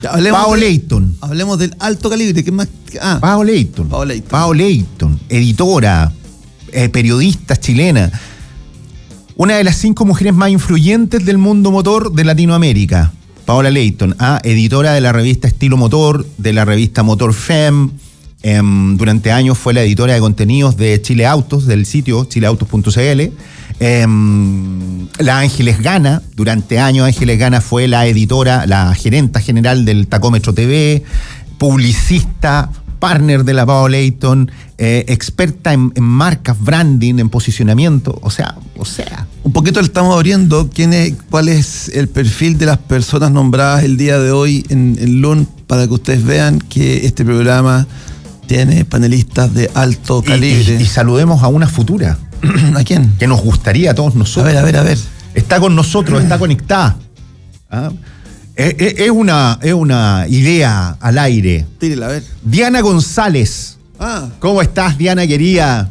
Pao Leighton. Hablemos del alto calibre. ¿Qué más? Pao Leighton, editora, periodista chilena. Una de las 5 mujeres más influyentes del mundo motor de Latinoamérica. Paola Leighton, editora de la revista Estilo Motor, de la revista Motor Femme. Durante años fue la editora de contenidos de Chile Autos, del sitio chileautos.cl. La Ángeles Gana, durante años Ángeles Gana fue la editora, la gerenta general del Tacómetro TV, publicista, partner de la Paola Leighton, experta en marcas, branding, en posicionamiento, o sea. Un poquito le estamos abriendo cuál es el perfil de las personas nombradas el día de hoy en LUN, para que ustedes vean que este programa tiene panelistas de alto calibre. Y saludemos a una futura. ¿A quién? Que nos gustaría a todos nosotros. A ver. Está con nosotros, está conectada. Es una idea al aire. Tírela, a ver. Diana González. ¿Cómo estás, Diana, querida?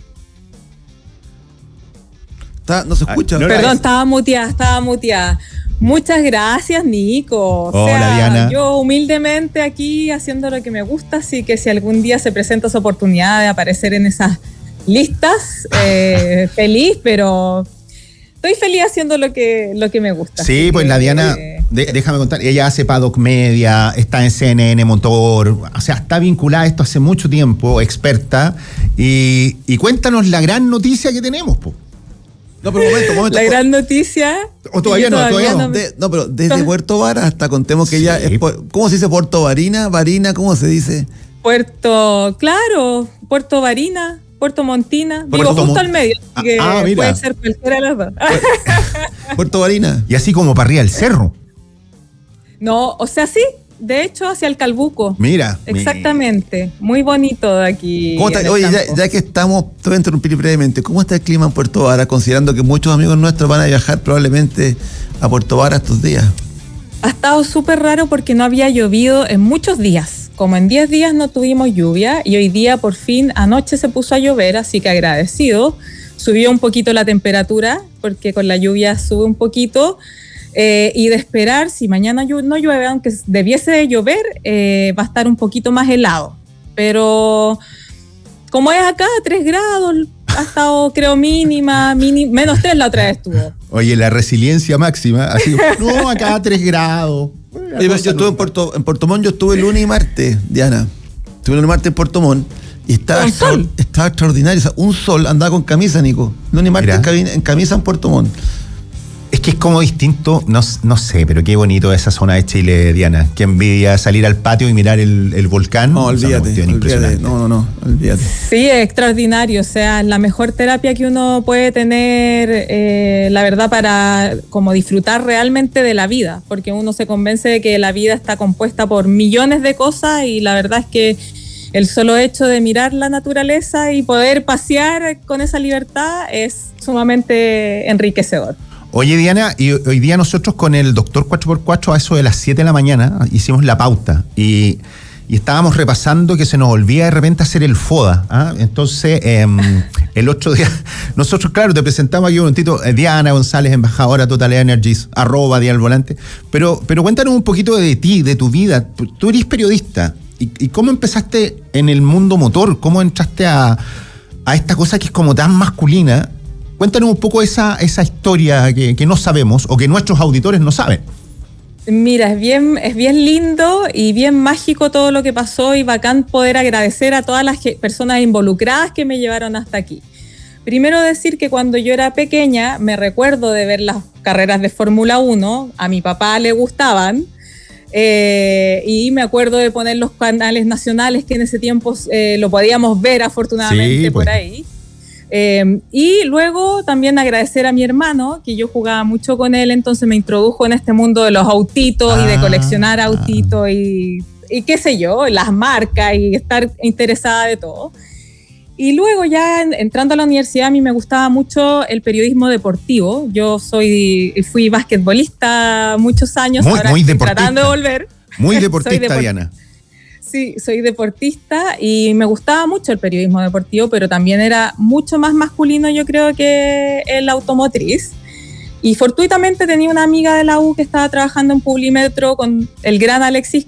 No se escucha. Perdón, estaba muteada. Muchas gracias, Nico. Hola, Diana. Yo humildemente aquí haciendo lo que me gusta, así que si algún día se presenta esa oportunidad de aparecer en esas listas, feliz, pero estoy feliz haciendo lo que me gusta. Sí, pues la Diana, déjame contar, ella hace Paddock Media, está en CNN Motor, o sea, está vinculada a esto hace mucho tiempo, experta, y cuéntanos la gran noticia que tenemos, po. No, pero momento. La gran noticia. ¿O todavía no? No, pero desde Puerto Vara hasta contemos que ella es. ¿Cómo se dice Puerto Varina? ¿Varina? ¿Cómo se dice? Puerto Varina, Puerto Montina. Justo al medio. Así que mira. Puede ser cualquiera de las dos. Puerto Varina. Y así como para arriba del cerro. No, o sea, sí. De hecho, hacia el Calbuco. Mira. Exactamente. Muy bonito de aquí. Oye, ya que estamos, te voy a interrumpir brevemente. ¿Cómo está el clima en Puerto Vara? Considerando que muchos amigos nuestros van a viajar probablemente a Puerto Vara estos días. Ha estado súper raro porque no había llovido en muchos días. Como en 10 días no tuvimos lluvia y hoy día por fin anoche se puso a llover, así que agradecido. Subió un poquito la temperatura porque con la lluvia sube un poquito. Y de esperar, si mañana no llueve, aunque debiese de llover, va a estar un poquito más helado. Pero como es acá, 3 grados, ha estado creo mínima, menos 3 la otra vez estuvo. Oye, la resiliencia máxima, así, no, acá 3 grados. Yo estuve en Puerto Montt, yo estuve el lunes y martes, Diana. Estuve el lunes y martes en Puerto Montt y estaba extraordinario. O sea, un sol, andaba con camisa, Nico. Lunes y martes en camisa en Puerto Montt. Es que es como distinto, no sé, pero qué bonito esa zona de Chile, Diana. Qué envidia salir al patio y mirar el volcán. No, olvídate. No, olvídate. Sí, es extraordinario. O sea, la mejor terapia que uno puede tener, la verdad, para como disfrutar realmente de la vida. Porque uno se convence de que la vida está compuesta por millones de cosas y la verdad es que el solo hecho de mirar la naturaleza y poder pasear con esa libertad es sumamente enriquecedor. Oye, Diana, y hoy día nosotros con el doctor 4x4 a eso de las 7 de la mañana hicimos la pauta y estábamos repasando que se nos olvida de repente hacer el FODA. Entonces, el 8 de... Nosotros, claro, te presentamos aquí un momentito, Diana González, embajadora Total Energies, @Dialvolante, pero cuéntanos un poquito de ti, de tu vida. Tú eres periodista, ¿y cómo empezaste en el mundo motor? ¿Cómo entraste a esta cosa que es como tan masculina? Cuéntanos un poco esa historia que no sabemos o que nuestros auditores no saben. Mira, es bien lindo y bien mágico todo lo que pasó y bacán poder agradecer a todas las personas involucradas que me llevaron hasta aquí. Primero decir que cuando yo era pequeña me recuerdo de ver las carreras de Fórmula 1, a mi papá le gustaban, y me acuerdo de poner los canales nacionales que en ese tiempo lo podíamos ver afortunadamente, sí, pues, por ahí. Y luego también agradecer a mi hermano, que yo jugaba mucho con él, entonces me introdujo en este mundo de los autitos y de coleccionar autitos y qué sé yo, las marcas y estar interesada de todo. Y luego ya entrando a la universidad a mí me gustaba mucho el periodismo deportivo. Yo fui basquetbolista muchos años, ahora muy estoy tratando de volver. Muy deportista, Diana. Sí, soy deportista y me gustaba mucho el periodismo deportivo, pero también era mucho más masculino, yo creo, que el automotriz. Y fortuitamente tenía una amiga de la U que estaba trabajando en Publimetro con el gran Alexis